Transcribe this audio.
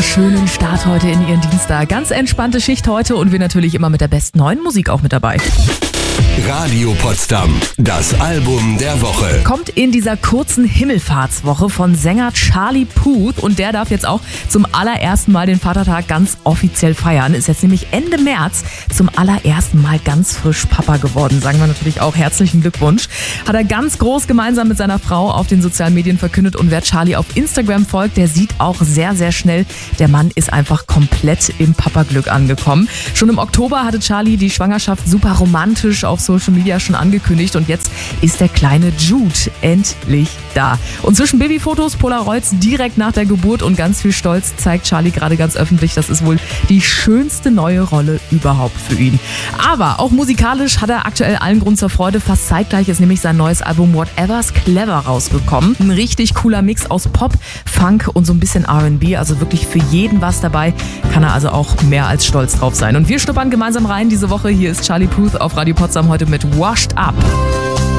schönen Start heute in Ihren Dienstag. Ganz entspannte Schicht heute und wir natürlich immer mit der besten neuen Musik auch mit dabei. Radio Potsdam, das Album der Woche. Kommt in dieser kurzen Himmelfahrtswoche von Sänger Charlie Puth und der darf jetzt auch zum allerersten Mal den Vatertag ganz offiziell feiern. Ist jetzt nämlich Ende März zum allerersten Mal ganz frisch Papa geworden. Sagen wir natürlich auch herzlichen Glückwunsch. Hat er ganz groß gemeinsam mit seiner Frau auf den sozialen Medien verkündet und wer Charlie auf Instagram folgt, der sieht auch sehr, sehr schnell, der Mann ist einfach komplett im Papaglück angekommen. Schon im Oktober hatte Charlie die Schwangerschaft super romantisch auf Social Media schon angekündigt und jetzt ist der kleine Jude endlich da. Und zwischen Babyfotos, Polaroids direkt nach der Geburt und ganz viel Stolz zeigt Charlie gerade ganz öffentlich, das ist wohl die schönste neue Rolle überhaupt für ihn. Aber auch musikalisch hat er aktuell allen Grund zur Freude. Fast zeitgleich ist nämlich sein neues Album Whatever's Clever rausgekommen. Ein richtig cooler Mix aus Pop, Funk und so ein bisschen R&B. Also wirklich für jeden was dabei. Kann er also auch mehr als stolz drauf sein. Und wir schnuppern gemeinsam rein diese Woche. Hier ist Charlie Puth auf Radio Potsdam heute mit Washed Up.